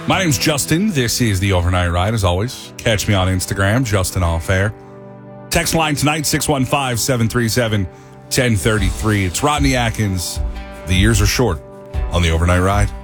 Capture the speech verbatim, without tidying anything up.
My name's Justin. This is the Overnight Ride. As always, catch me on Instagram, Justin Off Air. Text line tonight, six one five, seven three seven, one zero three three. It's Rodney Atkins. The years are short on the Overnight Ride.